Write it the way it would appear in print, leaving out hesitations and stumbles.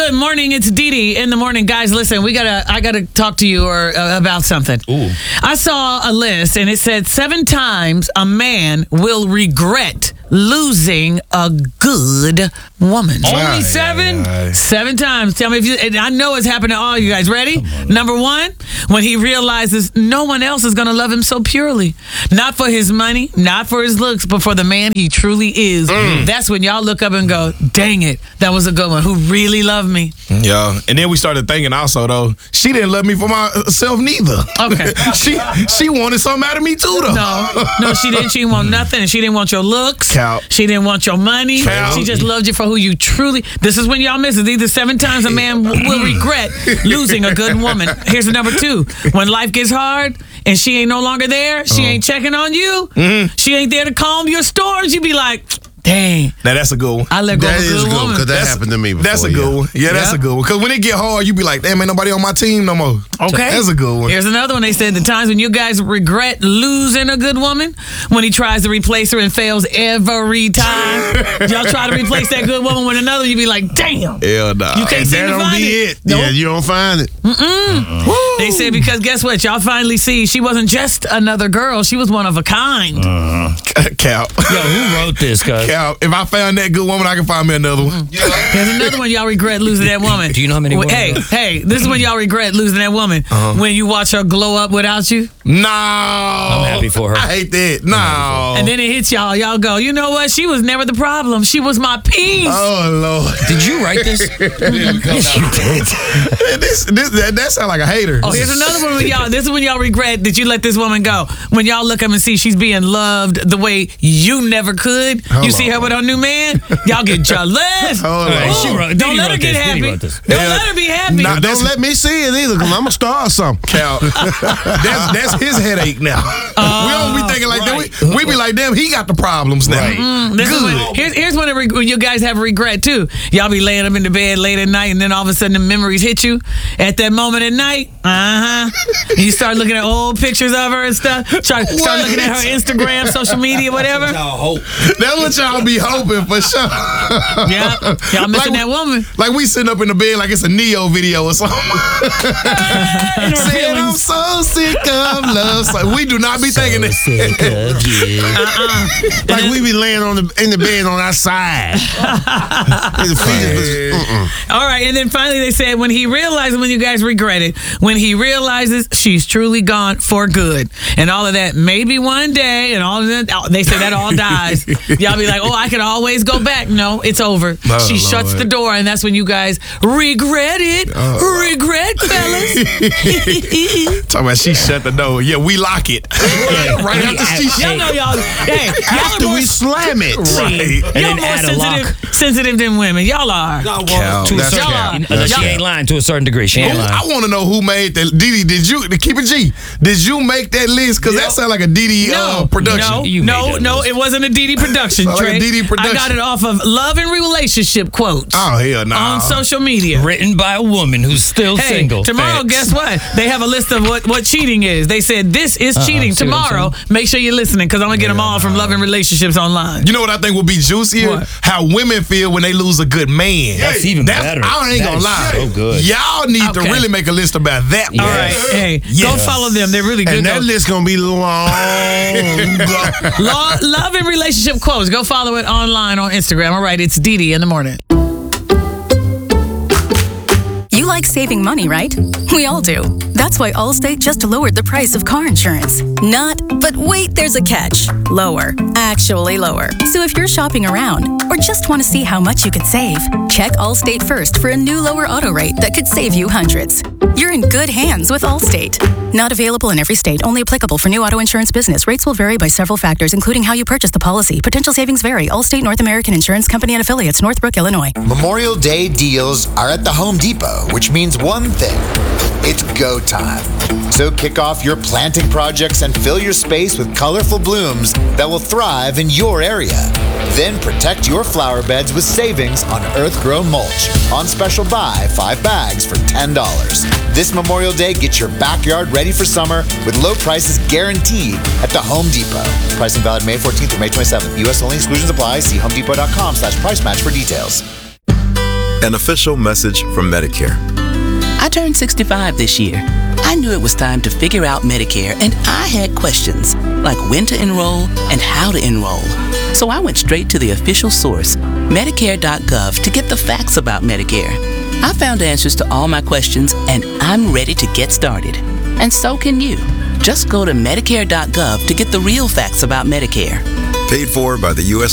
Good morning. It's Dee Dee in the morning. Guys, listen, I gotta talk to you about something. Ooh. I saw a list and it said 7 times a man will regret losing a good woman. Only 7? 7 times. Tell me if you, and I know it's happened to all you guys. Ready? Number 1, when he realizes no one else is going to love him so purely. Not for his money, not for his looks, but for the man he truly is. That's when y'all look up and go, dang it, that was a good one. Who really loved me. Yeah. And then we started thinking also, though, she didn't love me for myself neither. Okay. she wanted something out of me, too, though. No, she didn't. She didn't want nothing. She didn't want your looks. She didn't want your money. She just loved you for who you truly. This is when y'all miss it. Either 7 times a man will regret losing a good woman. Here's the number 2. When life gets hard and she ain't no longer there, she ain't checking on you. She ain't there to calm your storms. You be like, dang. Now, that's a good one. I let go of a good woman. Because that happened to me before. That's a good one. Yeah, that's a good one. Because when it get hard, you be like, damn, ain't nobody on my team no more. Okay. That's a good one. Here's another one. They said the times when you guys regret losing a good woman, when he tries to replace her and fails every time. Y'all try to replace that good woman with another, you be like, damn. Hell nah. You can't seem to find it. Nope. Yeah, you don't find it. They said because guess what? Y'all finally see she wasn't just another girl. She was one of a kind. Cal. Yo, who wrote this, cuz? Cal, if I found that good woman, I can find me another one. There's another one y'all regret losing that woman. Do you know how many women? Hey, this is when y'all regret losing that woman. When you watch her glow up without you. No. I'm happy for her. I hate that. No. And then it hits y'all. Y'all go, you know what? She was never the problem. She was my peace. Oh, Lord. Did you write this? Yes, you did. That sound like a hater. Oh, here's another one when y'all. This is when y'all regret that you let this woman go. When y'all look up and see she's being loved the way you never could. You see her with her new man. Y'all get jealous. Don't let her get happy. Don't let her be happy. Nah, don't let me see it either, because I'm going to start something. Cal. That's his headache now. We don't be thinking like that. We be like, damn, he got the problems now. Here's when you guys have regret too. Y'all be laying up in the bed late at night, and then all of a sudden the memories hit you at that moment at night. You start looking at old pictures of her and stuff. Start looking at her Instagram, social media, whatever. That's what y'all be hoping for sure. Yeah, y'all missing that woman. Like we sitting up in the bed like it's a Neo video or something. Saying I'm so sick of love. So we do not be thinking that. Like we be laying in the bed on our side. All right, and then finally they said when he realizes, when you guys regret it, when he realizes she's truly gone for good, and all of that, maybe one day, and all of that, they say that all dies. Y'all be like, oh, I can always go back. No, it's over. She shuts the door, and that's when you guys regret it. Regret, fellas. Talking about she shut the door. Yeah, we lock it. Right after she shut it. After we slam it. Right. Y'all more sensitive than women. Y'all are. Unless she ain't lying to a certain degree. She ain't lying. I want to know who made that. Dee Dee, to keep it G, did you make that list? Because that sounds like a Dee Dee production. No, it wasn't a Dee Dee production, Trey. Like a Dee Dee production. I got it off of Love and Relationship quotes. Oh, hell no. On social media. Written by a woman who's still single. Tomorrow, guess what? They have a list of what cheating is. They said this is cheating. Tomorrow, make sure you're listening, because I'm going to get them all from Love and Relationships online. You know what I think will be juicier? What? How women feel when they lose a good man. That's even better. I ain't going to lie. So good. Y'all need to really make a list about that. All right. Hey, go follow them. They're really good. And that list going to be long. Love and Relationship quotes. Go follow it online on Instagram. All right, it's Dee Dee in the morning. You like saving money, right? We all do. That's why Allstate just lowered the price of car insurance. But wait, there's a catch. Lower. Actually lower. So if you're shopping around or just want to see how much you could save, check Allstate first for a new lower auto rate that could save you hundreds. You're in good hands with Allstate. Not available in every state. Only applicable for new auto insurance business. Rates will vary by several factors, including how you purchase the policy. Potential savings vary. Allstate North American Insurance Company and affiliates, Northbrook, Illinois. Memorial Day deals are at the Home Depot, which means one thing. It's go time. So kick off your planting projects and fill your space with colorful blooms that will thrive in your area. Then protect your flower beds with savings on earth-grown mulch. On special buy, 5 bags for $10. This Memorial Day, get your backyard ready for summer with low prices guaranteed at the Home Depot. Pricing valid May 14th through May 27th. U.S. only, exclusions apply. See homedepot.com/price match for details. An official message from Medicare. I turned 65 this year. I knew it was time to figure out Medicare, and I had questions, like when to enroll and how to enroll. So I went straight to the official source, Medicare.gov, to get the facts about Medicare. I found answers to all my questions, and I'm ready to get started. And so can you. Just go to Medicare.gov to get the real facts about Medicare. Paid for by the U.S.